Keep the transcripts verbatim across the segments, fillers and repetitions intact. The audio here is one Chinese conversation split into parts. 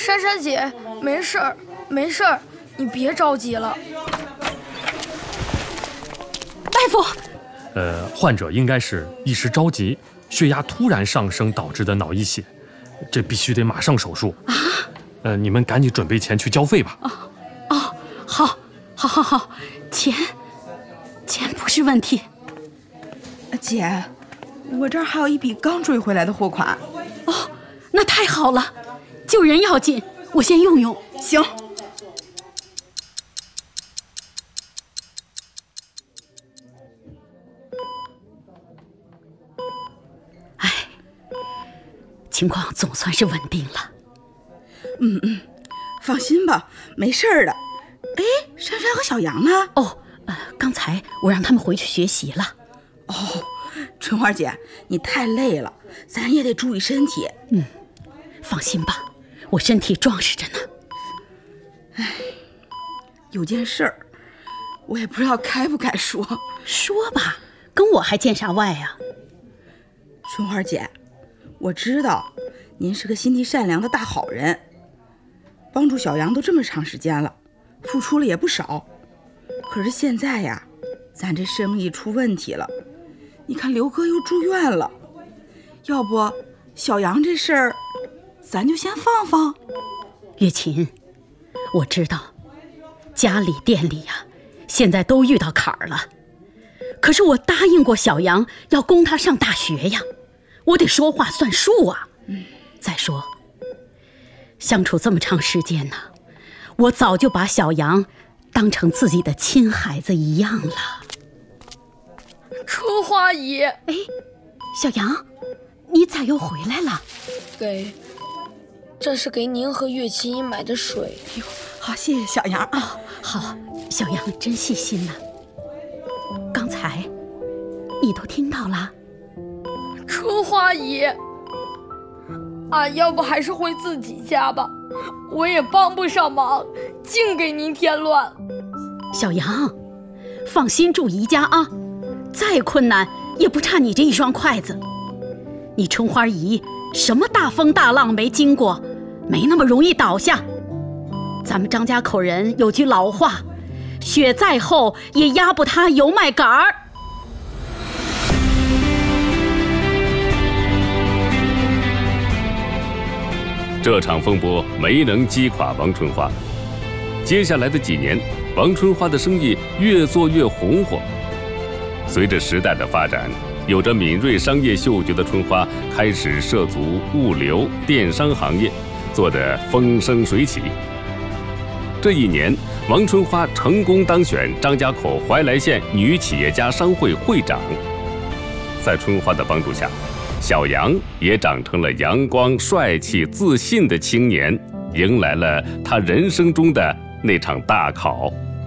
珊珊姐，没事儿，没事儿，你别着急了。 大夫， 呃，患者应该是一时着急，血压突然上升导致的脑溢血，这必须得马上手术啊！呃，你们赶紧准备钱去交费吧。 哦哦，好，好，好，好，钱，钱不是问题。 姐，我这儿还有一笔刚追回来的货款。 哦，那太好了，救人要紧，我先用用。 行。 哎，情况总算是稳定了。 嗯嗯，放心吧，没事儿的。哎，珊珊和小杨呢？ 哦，呃，刚才我让他们回去学习了。 哦，春花姐，你太累了，咱也得注意身体。 嗯，放心吧，我身体壮实着呢。 哎，有件事儿，我也不知道该不该说。 说吧，跟我还见啥外呀？ 春花姐，我知道您是个心地善良的大好人，帮助小杨都这么长时间了，付出了也不少。可是现在呀，咱这生意出问题了，你看刘哥又住院了，要不小杨这事儿咱就先放放。 月琴，我知道家里店里呀、啊、现在都遇到坎儿了，可是我答应过小杨要供他上大学呀，我得说话算数啊。嗯，再说相处这么长时间呢，我早就把小杨当成自己的亲孩子一样了。 春花姨， 哎，小杨，你咋又回来了？ 给，这是给您和岳琴姨买的水。 哟，好，谢谢小杨啊。 哦，好，小杨真细心呐。刚才你都听到了？ 春花姨，俺要不还是回自己家吧，我也帮不上忙，净给您添乱。 小杨，放心住姨家啊，再困难也不差你这一双筷子。你春花姨什么大风大浪没经过，没那么容易倒下。咱们张家口人有句老话，雪再厚也压不塌油麦秆儿。 这场风波没能击垮王春花，接下来的几年，王春花的生意越做越红火。随着时代的发展，有着敏锐商业嗅觉的春花开始涉足物流、电商行业，做得风生水起。这一年，王春花成功当选张家口怀来县女企业家商会会长。在春花的帮助下，小杨也长成了阳光、帅气、自信的青年，迎来了他人生中的那场大考。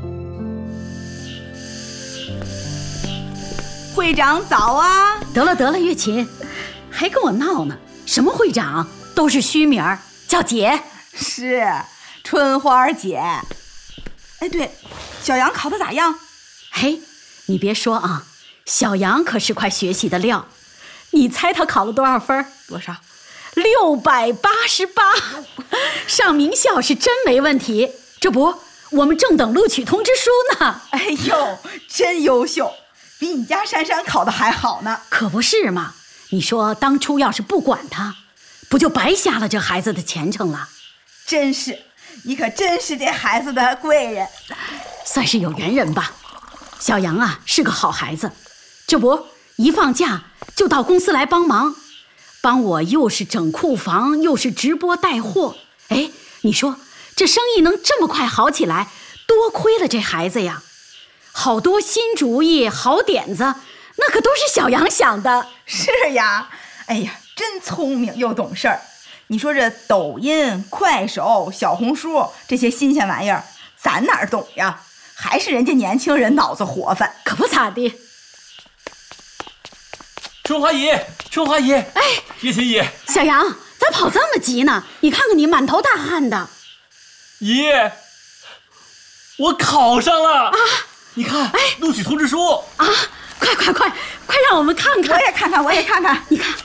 会长早啊！ 得了得了，月琴，还跟我闹呢？什么会长，都是虚名儿，叫姐。 是春花姐。哎，对，小杨考得咋样？ 嘿，你别说啊，小杨可是块学习的料。你猜他考了多少分？ 多少？ 六百八十八，上名校是真没问题。这不，我们正等录取通知书呢。 哎呦，真优秀，比你家珊珊考的还好呢。 可不是嘛？你说当初要是不管他，不就白瞎了这孩子的前程了？ 真是，你可真是这孩子的贵人， 算是有缘人吧。小杨啊，是个好孩子，这不一放假就到公司来帮忙，帮我又是整库房，又是直播带货。哎，你说这生意能这么快好起来，多亏了这孩子呀！好多新主意、好点子，那可都是小杨想的。 是呀，哎呀，真聪明又懂事儿。你说这抖音、快手、小红书这些新鲜玩意儿，咱哪儿懂呀？还是人家年轻人脑子活泛， 可不咋地。 春花姨，春花姨，哎，月琴姨， 小杨，咋跑这么急呢？你看看你满头大汗的。 姨，我考上了啊！你看，哎，录取通知书啊！快快快快，让我们看看！ 我也看看，我也看看。 你看。